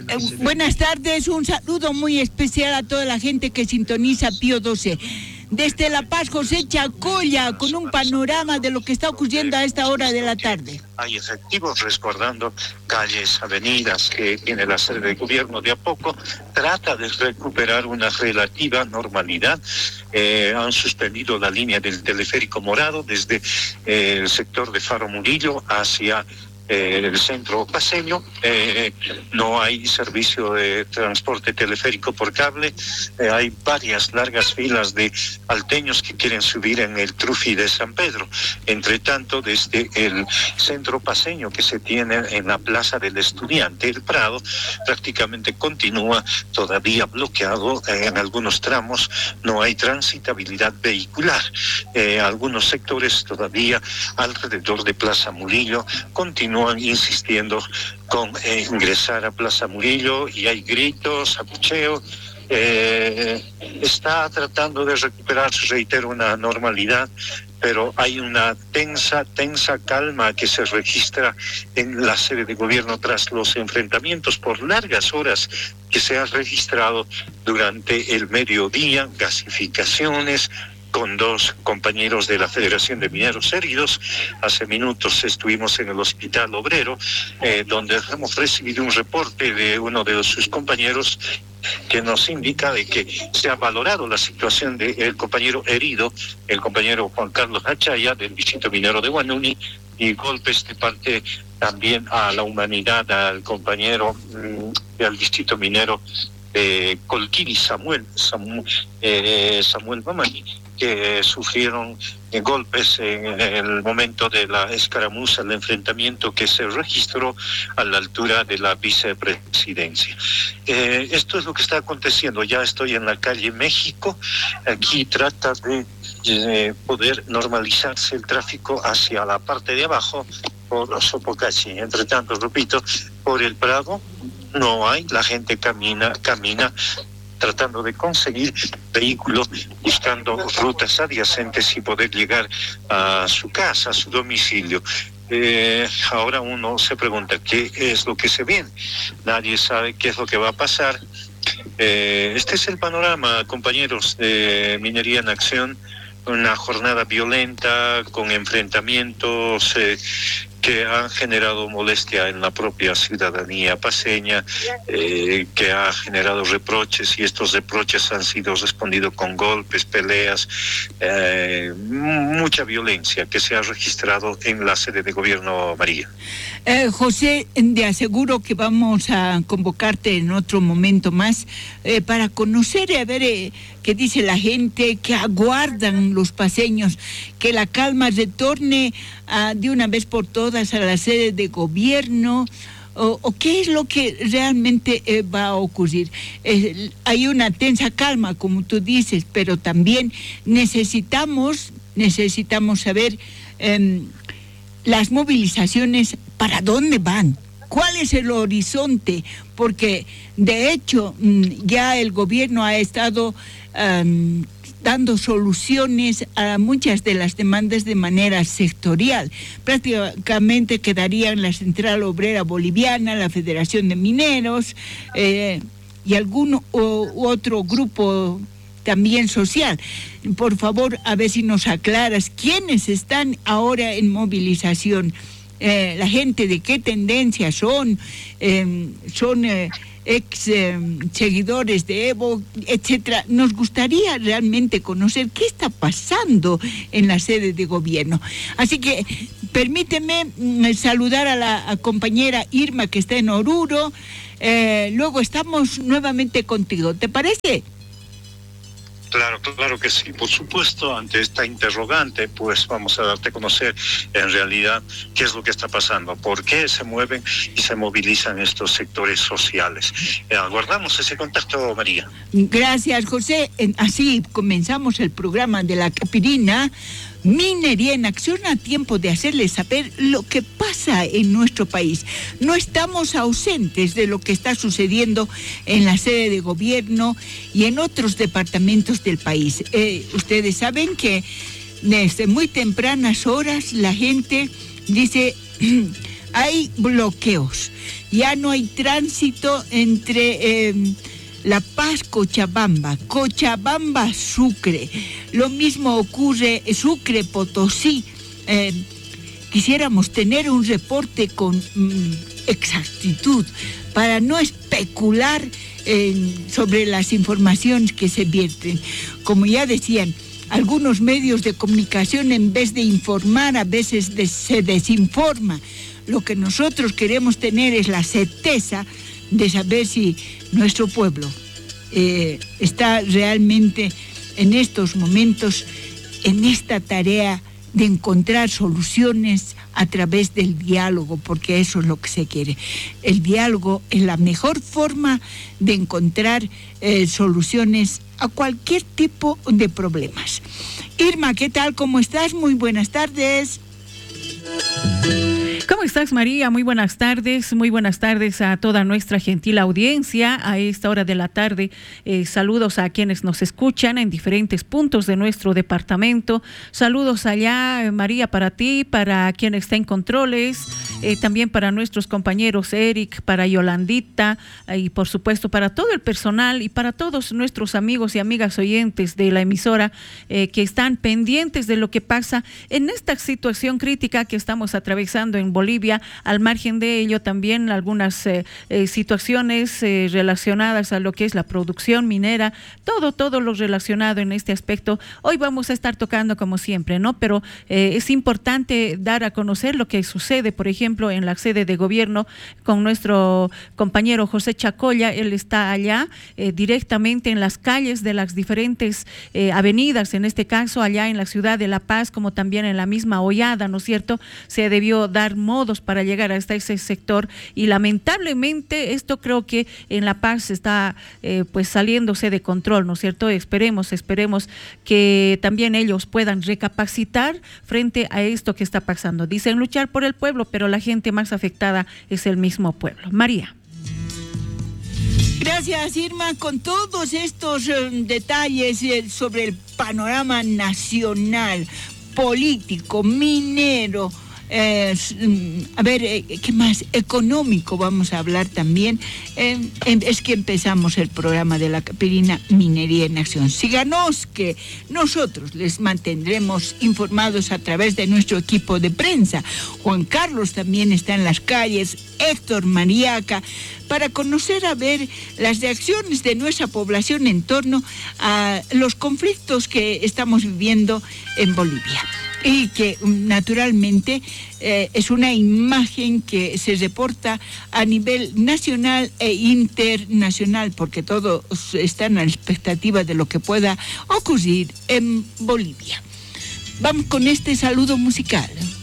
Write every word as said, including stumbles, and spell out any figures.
Eh, buenas tardes, un saludo muy especial a toda la gente que sintoniza Pío doce. Desde La Paz, José Chacolla, con un panorama de lo que está ocurriendo a esta hora de la tarde. Hay efectivos resguardando calles, avenidas que tiene la sede de gobierno. De a poco trata de recuperar una relativa normalidad. Eh, han suspendido la línea del teleférico morado desde eh, el sector de Faro Murillo hacia Eh, el centro paseño. Eh, no hay servicio de transporte teleférico por cable. Eh, hay varias largas filas de alteños que quieren subir en el Trufi de San Pedro. Entre tanto, desde el centro paseño que se tiene en la Plaza del Estudiante, el Prado, prácticamente continúa todavía bloqueado. Eh, en algunos tramos no hay transitabilidad vehicular. Eh, algunos sectores todavía alrededor de Plaza Murillo continúan insistiendo con eh, ingresar a Plaza Murillo, y hay gritos, abucheos. Eh, está tratando de recuperar, reitero, una normalidad, pero hay una tensa, tensa calma que se registra en la sede de gobierno tras los enfrentamientos por largas horas que se han registrado durante el mediodía, gasificaciones con dos compañeros de la Federación de Mineros heridos. Hace minutos estuvimos en el Hospital Obrero, eh, donde hemos recibido un reporte de uno de sus compañeros que nos indica de que se ha valorado la situación del compañero herido, el compañero Juan Carlos Achaya, del distrito minero de Guanuni, y golpes de parte también a la humanidad al compañero mmm, del distrito minero de Colquiri, Samuel, Samuel, eh, Samuel Mamani, que sufrieron eh, golpes en el momento de la escaramuza, el enfrentamiento que se registró a la altura de la vicepresidencia. Eh, esto es lo que está aconteciendo. Ya estoy en la calle México. Aquí trata de eh, poder normalizarse el tráfico hacia la parte de abajo por Sopocachi. Entre tanto, repito, por el Prado no hay, la gente camina, camina tratando de conseguir vehículos, buscando rutas adyacentes y poder llegar a su casa, a su domicilio. Eh, ahora uno se pregunta qué es lo que se viene. Nadie sabe qué es lo que va a pasar. Eh, este es el panorama, compañeros de Minería en Acción. Una jornada violenta con enfrentamientos eh, que han generado molestia en la propia ciudadanía paceña, eh, que ha generado reproches, y estos reproches han sido respondidos con golpes, peleas, eh, mucha violencia que se ha registrado en la sede de gobierno, María. Eh, José, te aseguro que vamos a convocarte en otro momento más eh, para conocer y a ver eh, qué dice la gente, que aguardan los paceños, que la calma retorne uh, de una vez por todas a la sede de gobierno, o, o qué es lo que realmente eh, va a ocurrir. Eh, hay una tensa calma, como tú dices, pero también necesitamos, necesitamos saber eh, las movilizaciones, ¿para dónde van? ¿Cuál es el horizonte? Porque, de hecho, ya el gobierno ha estado um, dando soluciones a muchas de las demandas de manera sectorial. Prácticamente quedarían la Central Obrera Boliviana, la Federación de Mineros eh, y algún o, u otro grupo también social. Por favor, a ver si nos aclaras quiénes están ahora en movilización. Eh, la gente de qué tendencia son, eh, son eh, ex eh, seguidores de Evo, etcétera. Nos gustaría realmente conocer qué está pasando en la sede de gobierno. Así que permíteme mm, saludar a la a compañera Irma, que está en Oruro. Eh, luego estamos nuevamente contigo. ¿Te parece? Claro, claro que sí, por supuesto. Ante esta interrogante, pues vamos a darte a conocer en realidad qué es lo que está pasando, por qué se mueven y se movilizan estos sectores sociales. Eh, aguardamos ese contacto, María. Gracias, José. Así comenzamos el programa de la Capirina. Minería en Acción, a tiempo de hacerles saber lo que pasa en nuestro país. No estamos ausentes de lo que está sucediendo en la sede de gobierno y en otros departamentos del país. Eh, ustedes saben que desde muy tempranas horas la gente dice hay bloqueos, ya no hay tránsito entre eh, La Paz, Cochabamba, Cochabamba, Sucre. Lo mismo ocurre en Sucre, Potosí. Eh, quisiéramos tener un reporte con mm, exactitud para no especular eh, sobre las informaciones que se vierten. Como ya decían, algunos medios de comunicación, en vez de informar, a veces de, se desinforma. Lo que nosotros queremos tener es la certeza de saber si nuestro pueblo eh, está realmente en estos momentos en esta tarea de encontrar soluciones a través del diálogo, porque eso es lo que se quiere. El diálogo es la mejor forma de encontrar eh, soluciones a cualquier tipo de problemas. Irma, ¿qué tal? ¿Cómo estás? Muy buenas tardes. ¿Cómo estás, María? Muy buenas tardes, muy buenas tardes a toda nuestra gentil audiencia a esta hora de la tarde. Eh, saludos a quienes nos escuchan en diferentes puntos de nuestro departamento. Saludos allá, María, para ti, para quien está en controles, eh, también para nuestros compañeros Eric, para Yolandita eh, y por supuesto para todo el personal y para todos nuestros amigos y amigas oyentes de la emisora eh, que están pendientes de lo que pasa en esta situación crítica que estamos atravesando en Bolivia. Al margen de ello también algunas eh, eh, situaciones eh, relacionadas a lo que es la producción minera, todo, todo lo relacionado en este aspecto. Hoy vamos a estar tocando como siempre, ¿no? Pero eh, es importante dar a conocer lo que sucede, por ejemplo, en la sede de gobierno con nuestro compañero José Chacolla. Él está allá eh, directamente en las calles de las diferentes eh, avenidas, en este caso allá en la ciudad de La Paz, como también en la misma Hollada, ¿no es cierto? Se debió dar modos para llegar hasta ese sector y lamentablemente esto creo que en La Paz está eh, pues saliéndose de control, ¿no es cierto? Esperemos, esperemos que también ellos puedan recapacitar frente a esto que está pasando. Dicen luchar por el pueblo, pero la gente más afectada es el mismo pueblo. María. Gracias, Irma, con todos estos eh, detalles eh, sobre el panorama nacional, político, minero. Eh, a ver, eh, ¿qué más? Económico vamos a hablar también. Eh, es que empezamos el programa de la Caperina Minería en Acción. Síganos, que nosotros les mantendremos informados a través de nuestro equipo de prensa. Juan Carlos también está en las calles, Héctor Mariaca, para conocer, a ver, las reacciones de nuestra población en torno a los conflictos que estamos viviendo en Bolivia. Y que naturalmente eh, es una imagen que se reporta a nivel nacional e internacional, porque todos están a la expectativa de lo que pueda ocurrir en Bolivia. Vamos con este saludo musical.